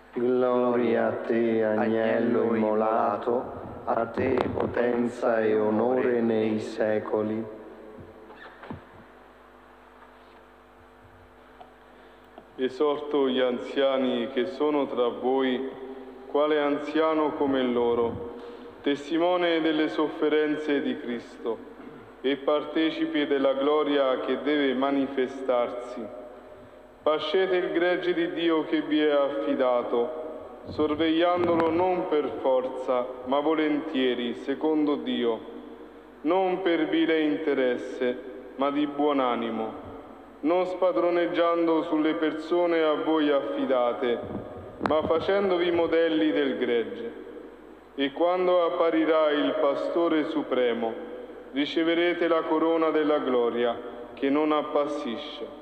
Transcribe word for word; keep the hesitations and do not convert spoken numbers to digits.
Gloria a te, agnello immolato, a te potenza e onore nei secoli. Esorto gli anziani che sono tra voi, quale anziano come loro, testimone delle sofferenze di Cristo e partecipi della gloria che deve manifestarsi. Pascete il gregge di Dio che vi è affidato, sorvegliandolo non per forza, ma volentieri, secondo Dio, non per vile interesse, ma di buon animo, non spadroneggiando sulle persone a voi affidate, ma facendovi modelli del gregge. E quando apparirà il Pastore Supremo, riceverete la corona della gloria che non appassisce.